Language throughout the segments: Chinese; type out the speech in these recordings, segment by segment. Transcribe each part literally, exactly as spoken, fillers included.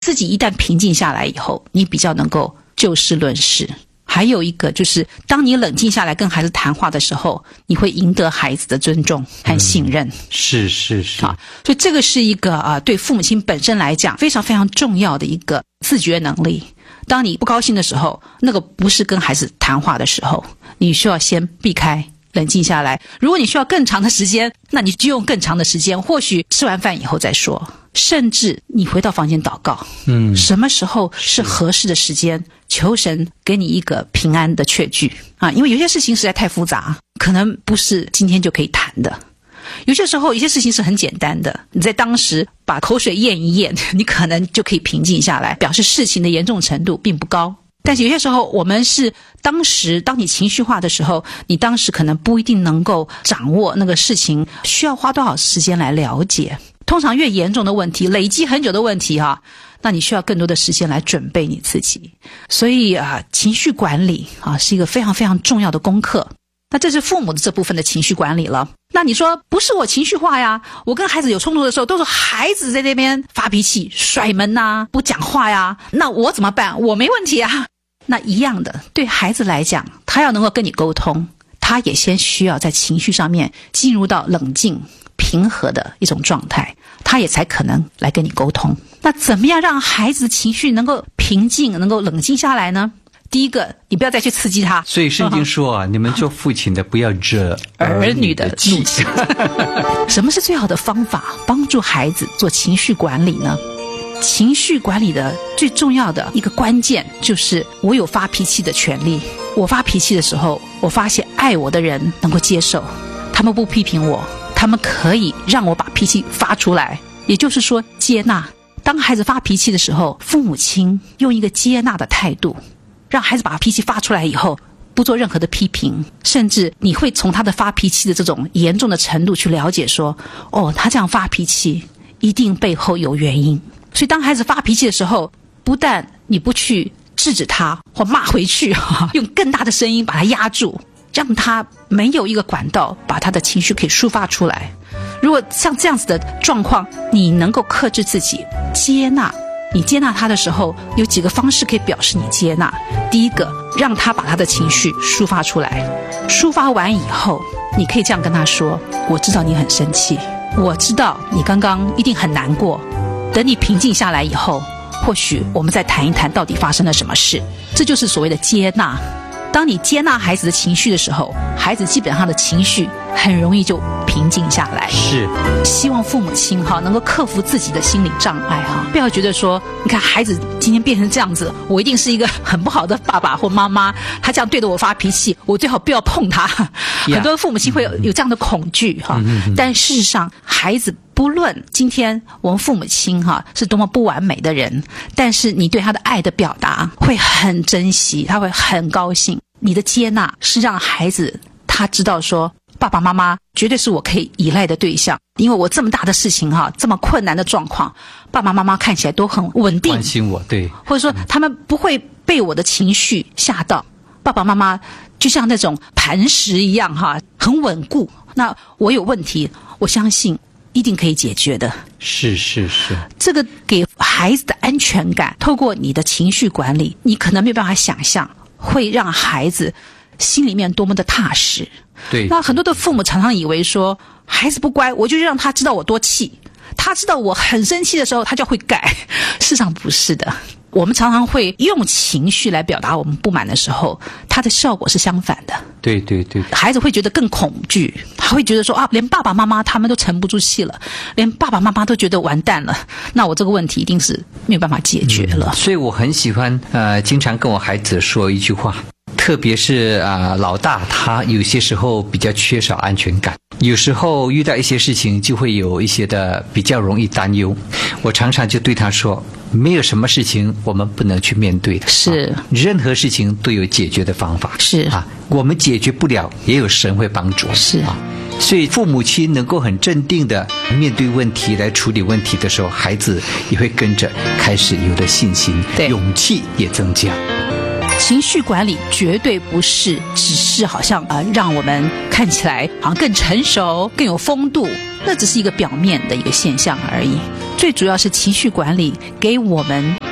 自己一旦平静下来以后，你比较能够就事论事。还有一个就是，当你冷静下来跟孩子谈话的时候，你会赢得孩子的尊重和信任。嗯、 是是是啊，所以这个是一个啊，对父母亲本身来讲非常非常重要的一个自觉能力。当你不高兴的时候，那个不是跟孩子谈话的时候，你需要先避开，冷静下来。如果你需要更长的时间，那你就用更长的时间，或许吃完饭以后再说。甚至你回到房间祷告，嗯，什么时候是合适的时间，求神给你一个平安的确据啊！因为有些事情实在太复杂，可能不是今天就可以谈的。有些时候，有些事情是很简单的，你在当时把口水咽一咽，你可能就可以平静下来，表示事情的严重程度并不高。但是有些时候，我们是当时当你情绪化的时候，你当时可能不一定能够掌握那个事情需要花多少时间来了解。通常越严重的问题，累积很久的问题哈、啊，那你需要更多的时间来准备你自己。所以啊，情绪管理啊是一个非常非常重要的功课。那这是父母的这部分的情绪管理了。那你说不是我情绪化呀，我跟孩子有冲突的时候，都是孩子在那边发脾气、甩门呐、不讲话呀，那我怎么办？我没问题啊。那一样的，对孩子来讲，他要能够跟你沟通，他也先需要在情绪上面进入到冷静平和的一种状态，他也才可能来跟你沟通。那怎么样让孩子的情绪能够平静，能够冷静下来呢？第一个，你不要再去刺激他。 所以圣经说啊，你们做父亲的不要惹儿女的气。 什么是最好的方法帮助孩子做情绪管理呢？情绪管理的最重要的一个关键就是我有发脾气的权利。我发脾气的时候，我发现爱我的人能够接受，他们不批评我，他们可以让我把脾气发出来，也就是说接纳。当孩子发脾气的时候，父母亲用一个接纳的态度，让孩子把脾气发出来以后，不做任何的批评，甚至你会从他的发脾气的这种严重的程度去了解说，哦，他这样发脾气一定背后有原因。所以当孩子发脾气的时候，不但你不去制止他或骂回去，用更大的声音把他压住，让他没有一个管道把他的情绪可以抒发出来。如果像这样子的状况，你能够克制自己，接纳，你接纳他的时候，有几个方式可以表示你接纳。第一个，让他把他的情绪抒发出来，抒发完以后，你可以这样跟他说，我知道你很生气，我知道你刚刚一定很难过，等你平静下来以后，或许我们再谈一谈到底发生了什么事。这就是所谓的接纳。当你接纳孩子的情绪的时候，孩子基本上的情绪很容易就平静下来。 是， 希望父母亲哈能够克服自己的心理障碍哈，不要觉得说，你看孩子今天变成这样子，我一定是一个很不好的爸爸或妈妈，他这样对着我发脾气，我最好不要碰他。Yeah. 很多父母亲会有有这样的恐惧哈，嗯、但事实上，孩子不论今天我们父母亲哈是多么不完美的人，但是你对他的爱的表达会很珍惜，他会很高兴。你的接纳是让孩子他知道说，爸爸妈妈绝对是我可以依赖的对象，因为我这么大的事情哈，这么困难的状况，爸爸妈妈看起来都很稳定， 关心我，对， 或者说他们不会被我的情绪吓到，爸爸妈妈就像那种磐石一样哈，很稳固。那我有问题，我相信一定可以解决的。 是是是，这个给孩子的安全感，透过你的情绪管理，你可能没有办法想象，会让孩子心里面多么的踏实。 对， 那很多的父母常常以为说，孩子不乖，我就让他知道我多气，他知道我很生气的时候，他就会改。事实上不是的，我们常常会用情绪来表达我们不满的时候，它的效果是相反的。 对对对， 孩子会觉得更恐惧，他会觉得说啊，连爸爸妈妈他们都沉不住气了，连爸爸妈妈都觉得完蛋了，那我这个问题一定是没有办法解决了。 嗯、所以我很喜欢呃，经常跟我孩子说一句话，特别是啊、呃，老大他有些时候比较缺少安全感，有时候遇到一些事情就会有一些的比较容易担忧。我常常就对他说，没有什么事情我们不能去面对的， 是、 啊、任何事情都有解决的方法， 是啊，我们解决不了，也有神会帮助， 是啊。所以父母亲能够很镇定的面对问题来处理问题的时候，孩子也会跟着开始有了信心，勇气也增加。 情绪管理绝对不是只是好像呃让我们看起来好像更成熟、更有风度，那只是一个表面的一个现象而已。最主要是情绪管理给我们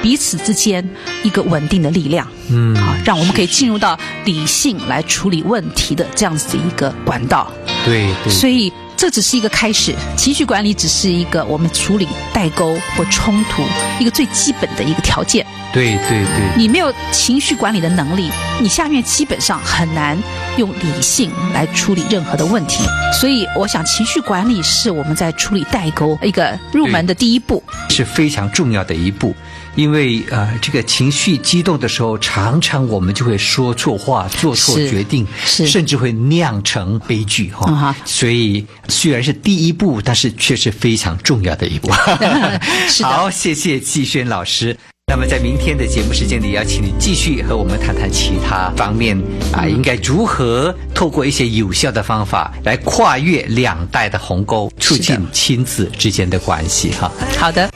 彼此之间一个稳定的力量， 嗯， 啊，让我们可以进入到理性来处理问题的这样子的一个管道。 对对， 所以这只是一个开始，情绪管理只是一个我们处理代沟或冲突一个最基本的一个条件。 对对对， 你没有情绪管理的能力，你下面基本上很难用理性来处理任何的问题。所以我想情绪管理是我们在处理代沟一个入门的第一步， 是非常重要的一步。因为呃，这个情绪激动的时候，常常我们就会说错话、做错决定，甚至会酿成悲剧哈、哦。嗯、所以虽然是第一步，但是却是非常重要的一步。 是的。 好，谢谢季萱老师。那么在明天的节目时间里，邀请你继续和我们谈谈其他方面啊，应该如何透过一些有效的方法来跨越两代的鸿沟，促进亲子之间的关系哈。 好的。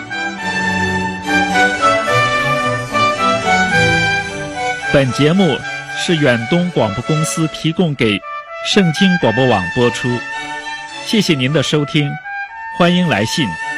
本节目是远东广播公司提供给圣经广播网播出，谢谢您的收听，欢迎来信。